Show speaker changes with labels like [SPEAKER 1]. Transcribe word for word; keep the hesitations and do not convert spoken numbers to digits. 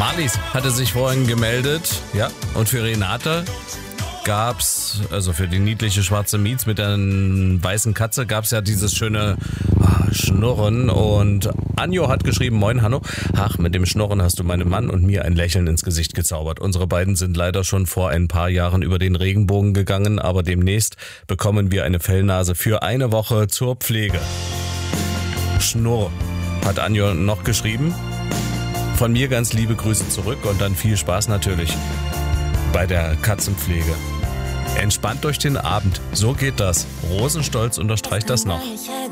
[SPEAKER 1] Marlies hatte sich vorhin gemeldet, ja, und für Renate gab's, also für die niedliche schwarze Mietz mit der weißen Katze, gab's ja dieses schöne ah, Schnurren. Und Anjo hat geschrieben, moin Hanno, ach, mit dem Schnurren hast du meinem Mann und mir ein Lächeln ins Gesicht gezaubert. Unsere beiden sind leider schon vor ein paar Jahren über den Regenbogen gegangen, aber demnächst bekommen wir eine Fellnase für eine Woche zur Pflege. Schnurr, hat Anjo noch geschrieben. Von mir ganz liebe Grüße zurück und dann viel Spaß natürlich bei der Katzenpflege. Entspannt durch den Abend, so geht das. Rosenstolz unterstreicht das noch.